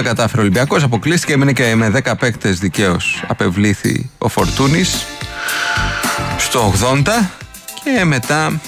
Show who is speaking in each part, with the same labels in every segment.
Speaker 1: τα κατάφερε ο Ολυμπιακός, αποκλείστηκε, έμεινε και με 10 παίκτες δικαίως. Απευλήθη ο Φορτούνης στο 80 και μετά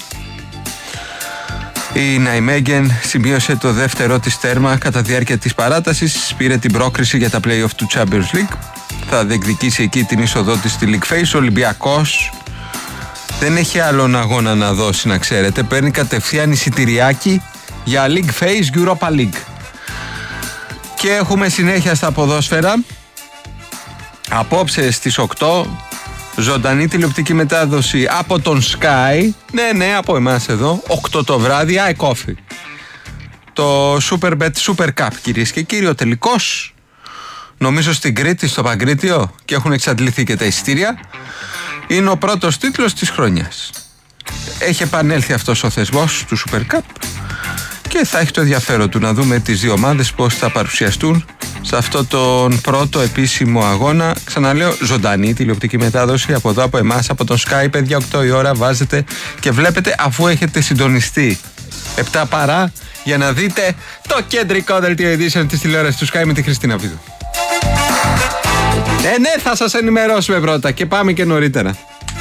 Speaker 1: η Ναϊμέγεν σημείωσε το δεύτερο της τέρμα κατά διάρκεια της παράτασης, πήρε την πρόκριση για τα play-off του Champions League. Θα διεκδικήσει εκεί την είσοδό της στη League Phase. Ο Ολυμπιακός δεν έχει άλλον αγώνα να δώσει, να ξέρετε. Παίρνει κατευθείαν εισιτηριάκι για League Phase, Europa League. Και έχουμε συνέχεια στα ποδόσφαιρα. Απόψε στις 8, ζωντανή τηλεοπτική μετάδοση από τον Sky. Ναι, από εμάς εδώ. 8 το βράδυ, Coffee. Το Superbet Super Cup, κυρίες και κύριοι, ο τελικός. Νομίζω στην Κρήτη, στο Παγκρίτιο, και έχουν εξαντληθεί και τα εισιτήρια. Είναι ο πρώτος τίτλος της χρονιάς. Έχει επανέλθει αυτός ο θεσμός του Super Cup και θα έχει το ενδιαφέρον του να δούμε τις δύο ομάδες πώς θα παρουσιαστούν σε αυτό τον πρώτο επίσημο αγώνα. Ξαναλέω, ζωντανή τηλεοπτική μετάδοση από εδώ, από εμάς, από τον Sky. Παιδιά, 8 η ώρα βάζετε και βλέπετε, αφού έχετε συντονιστεί 7 παρά, για να δείτε το κεντρικό δελτίο edition της τηλεόρασης του Sky με τη Χριστίνα Βίδου. Ναι, θα σας ενημερώσουμε πρώτα και πάμε και νωρίτερα.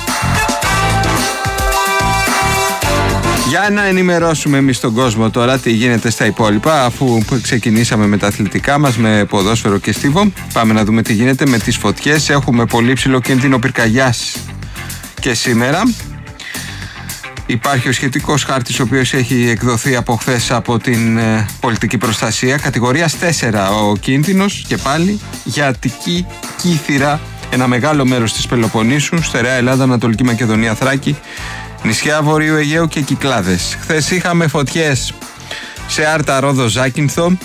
Speaker 1: Για να ενημερώσουμε εμείς τον κόσμο τώρα τι γίνεται στα υπόλοιπα, αφού ξεκινήσαμε με τα αθλητικά μας, με ποδόσφαιρο και στίβο. Πάμε να δούμε τι γίνεται με τις φωτιές. Έχουμε πολύ ψηλό κίνδυνο πυρκαγιάς και σήμερα. Υπάρχει ο σχετικός χάρτης, ο οποίος έχει εκδοθεί από χθες από την πολιτική προστασία. Κατηγορίας 4 ο κίνδυνος, και πάλι για Αττική, Κύθυρα, ένα μεγάλο μέρος της Πελοποννήσου, Στερεά Ελλάδα, Ανατολική Μακεδονία, Θράκη, νησιά Βορείου Αιγαίου και Κυκλάδες. Χθες είχαμε φωτιές σε Άρτα, Ρόδο, Ζάκυνθο.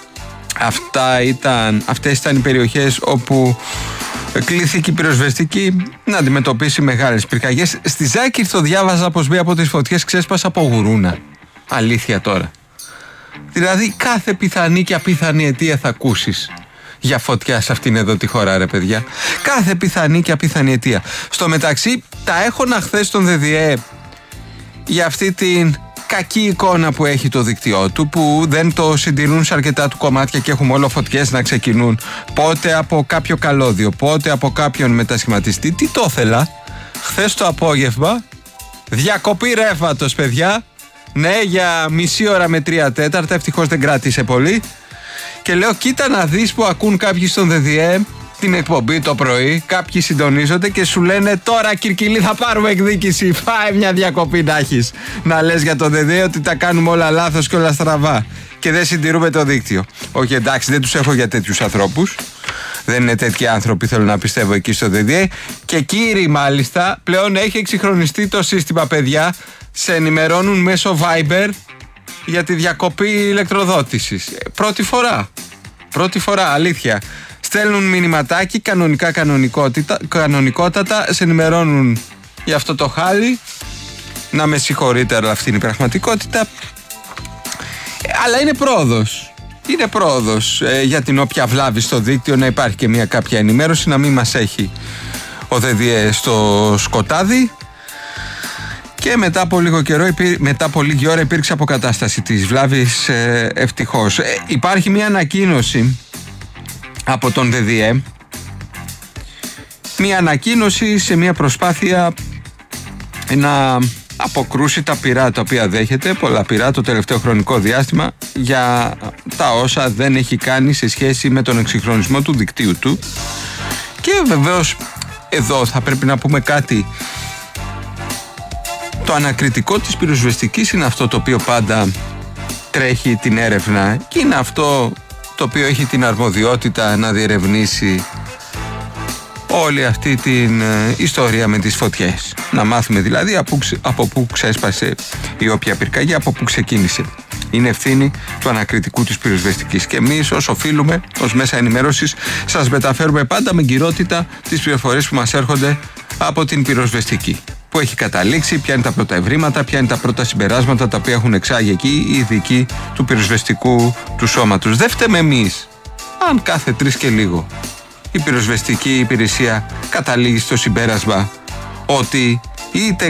Speaker 1: Αυτές ήταν οι περιοχές όπου κλήθηκε η πυροσβεστική να αντιμετωπίσει μεγάλες πυρκαγιές. Στη Ζάκυνθο διάβαζα πως μία από τις φωτιές ξέσπασε από γουρούνα. Αλήθεια τώρα. Δηλαδή κάθε πιθανή και απίθανη αιτία θα ακούσεις για φωτιά σε αυτήν εδώ τη χώρα, ρε παιδιά. Κάθε πιθανή και απίθανη αιτία. Στο μεταξύ τα έχωνα χθες στον ΔΔΕ για αυτή την κακή εικόνα που έχει το δίκτυό του, που δεν το συντηρούν σε αρκετά του κομμάτια και έχουμε όλο φωτιές να ξεκινούν πότε από κάποιο καλώδιο, πότε από κάποιον μετασχηματιστή. Τι το ήθελα χθες το απόγευμα, διακοπή ρεύματος, παιδιά. Ναι, για μισή ώρα με 3/4, ευτυχώς δεν κράτησε πολύ. Και λέω, κοίτα να δεις που ακούν κάποιοι στον ΔΔΕ την εκπομπή το πρωί, κάποιοι συντονίζονται και σου λένε τώρα Κυρκυλή θα πάρουμε εκδίκηση, φάε μια διακοπή να έχεις. Να λες για το ΔΔΕ ότι τα κάνουμε όλα λάθος και όλα στραβά και δεν συντηρούμε το δίκτυο. Όχι, εντάξει, δεν τους έχω για τέτοιους ανθρώπους. Δεν είναι τέτοιοι άνθρωποι, θέλω να πιστεύω, εκεί στο ΔΔΕ. Και κύριοι, μάλιστα, πλέον έχει εξυγχρονιστεί το σύστημα, παιδιά. Σε ενημερώνουν μέσω Viber για τη διακοπή ηλεκτροδότησης. Πρώτη φορά, αλήθεια. Στέλνουν μηνυματάκι, κανονικότατα, σε ενημερώνουν για αυτό το χάλι. Να με συγχωρείτε, αλλά αυτή είναι η πραγματικότητα. Αλλά είναι πρόοδος. Είναι πρόοδος για την όποια βλάβη στο δίκτυο, να υπάρχει και μια κάποια ενημέρωση, να μην μας έχει ο ΔΔΕ στο σκοτάδι. Και μετά από λίγη ώρα υπήρξε αποκατάσταση της βλάβης, ευτυχώς. Υπάρχει μια ανακοίνωση από τον ΔΔΕ, μια ανακοίνωση σε μια προσπάθεια να αποκρούσει τα πυρά τα οποία δέχεται, πολλά πυρά το τελευταίο χρονικό διάστημα, για τα όσα δεν έχει κάνει σε σχέση με τον εξυγχρονισμό του δικτύου του. Και βεβαίως εδώ θα πρέπει να πούμε κάτι. Το ανακριτικό της πυροσβεστικής είναι αυτό το οποίο πάντα τρέχει την έρευνα και είναι αυτό το οποίο έχει την αρμοδιότητα να διερευνήσει όλη αυτή την ιστορία με τις φωτιές. Να μάθουμε δηλαδή από πού ξέσπασε η όποια πυρκαγιά, από πού ξεκίνησε. Είναι ευθύνη του ανακριτικού της πυροσβεστικής. Και εμείς, ως οφείλουμε, ως μέσα ενημέρωσης, σας μεταφέρουμε πάντα με εγκυρότητα τις πληροφορίες που μας έρχονται από την πυροσβεστική. Που έχει καταλήξει, ποια είναι τα πρώτα ευρήματα, ποια είναι τα πρώτα συμπεράσματα τα οποία έχουν εξάγει εκεί οι ειδικοί του πυροσβεστικού του σώματος. Δεν φταίμε εμείς. Αν κάθε 3 και λίγο η πυροσβεστική υπηρεσία καταλήγει στο συμπέρασμα ότι είτε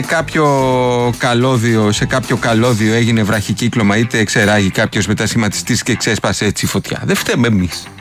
Speaker 1: σε κάποιο καλώδιο έγινε βραχικύκλωμα, είτε εξεράγει κάποιος μετασχηματιστής και ξέσπασε έτσι η φωτιά. Δεν φταίμε εμείς.